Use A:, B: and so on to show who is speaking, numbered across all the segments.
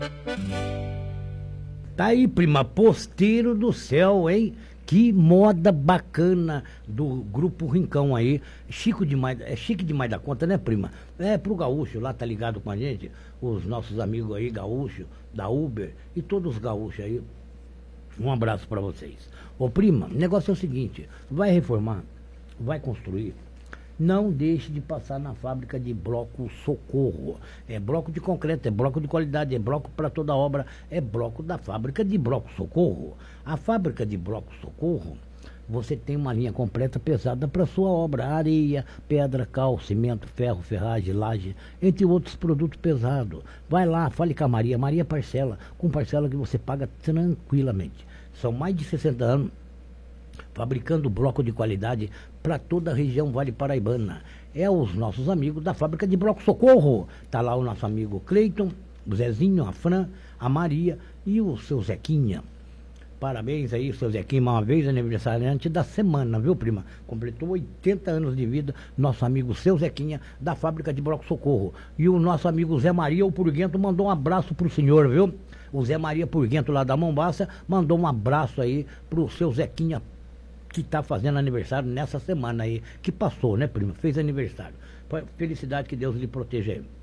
A: Tá aí, prima, Posteiro do Céu, hein? Que moda bacana do Grupo Rincão aí. Chico demais, é chique demais da conta, né, prima? É pro gaúcho lá, tá ligado com a gente, os nossos amigos aí, gaúcho, da Uber e todos os gaúchos aí. Um abraço pra vocês. Ô, prima, o negócio é o seguinte, vai reformar, vai construir, não deixe de passar na fábrica de bloco Socorro. É bloco de concreto, é bloco de qualidade, é bloco para toda obra, é bloco da fábrica de bloco Socorro. A fábrica de bloco Socorro, você tem uma linha completa pesada para sua obra: areia, pedra, cal, cimento, ferro, ferragem, laje, entre outros produtos pesados. Vai lá, fale com a Maria. Maria parcela, com parcela que você paga tranquilamente. São mais de 60 anos fabricando bloco de qualidade para toda a região Vale Paraibana. É os nossos amigos da fábrica de bloco Socorro. Tá lá o nosso amigo Cleiton, o Zezinho, a Fran, a Maria e o seu Zequinha. Parabéns aí, seu Zequinha, uma vez aniversariante da semana, viu, prima? Completou 80 anos de vida, nosso amigo seu Zequinha, da fábrica de bloco Socorro. E o nosso amigo Zé Maria, o Purguento, mandou um abraço pro senhor, viu? O Zé Maria Purguento, lá da Mombaça, mandou um abraço aí pro seu Zequinha, que está fazendo aniversário nessa semana aí, que passou, né, prima? Fez aniversário. Felicidade, que Deus lhe proteja aí.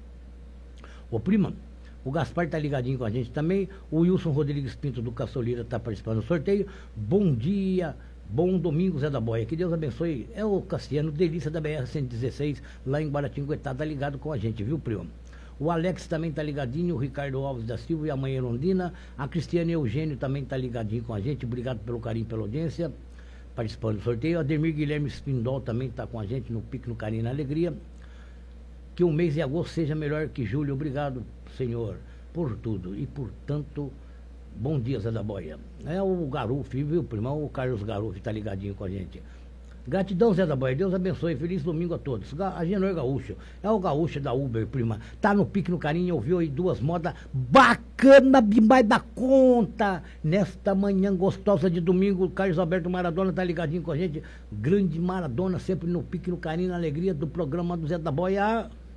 A: Ô, prima, o Gaspar tá ligadinho com a gente também. O Wilson Rodrigues Pinto do Caçolira tá participando do sorteio. Bom dia, bom domingo, Zé da Boia. Que Deus abençoe. É o Cassiano, delícia da BR-116, lá em Guaratinguetá, tá ligado com a gente, viu, prima? O Alex também tá ligadinho, o Ricardo Alves da Silva e a mãe Erondina. A Cristiane Eugênio também tá ligadinho com a gente. Obrigado pelo carinho, pela audiência, participando do sorteio. Ademir Guilherme Spindol também está com a gente no Pique, no Carinho e na Alegria. Que o mês de agosto seja melhor que julho. Obrigado, Senhor, por tudo e por tanto. Bom dia, Zé da Boia. É o Garuf, viu, primão? O Carlos Garuf está ligadinho com a gente. Gratidão, Zé da Boia. Deus abençoe. Feliz domingo a todos. Agenor Gaúcho. É o gaúcho da Uber, prima. Tá no Pique, no Carinho. Ouviu aí duas modas bacana demais da conta. Nesta manhã gostosa de domingo, o Carlos Alberto Maradona tá ligadinho com a gente. Grande Maradona, sempre no Pique, no Carinho, na Alegria do programa do Zé da Boia.